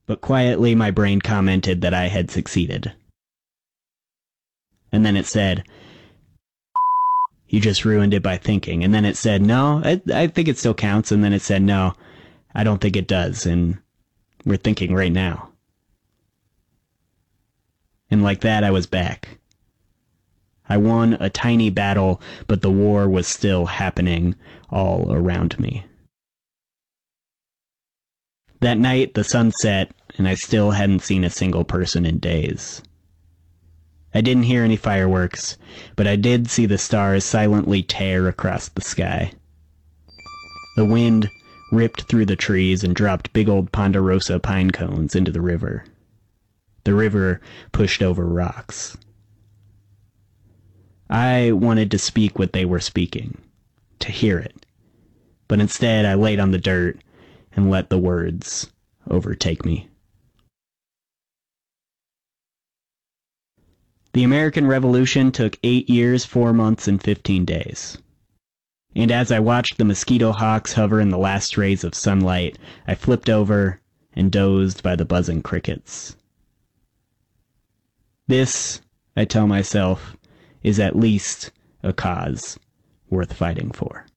But quietly my brain commented that I had succeeded. And then it said, "You just ruined it by thinking." And then it said, "No, I think it still counts." And then it said, "No, I don't think it does, and we're thinking right now." And like that, I was back. I won a tiny battle, but the war was still happening all around me. That night, the sun set, and I still hadn't seen a single person in days. I didn't hear any fireworks, but I did see the stars silently tear across the sky. The wind ripped through the trees and dropped big old ponderosa pine cones into the river. The river pushed over rocks. I wanted to speak what they were speaking, to hear it, but instead I laid on the dirt and let the words overtake me. The American Revolution took 8 years, 4 months, and 15 days. And as I watched the mosquito hawks hover in the last rays of sunlight, I flipped over and dozed by the buzzing crickets. This, I tell myself, is at least a cause worth fighting for.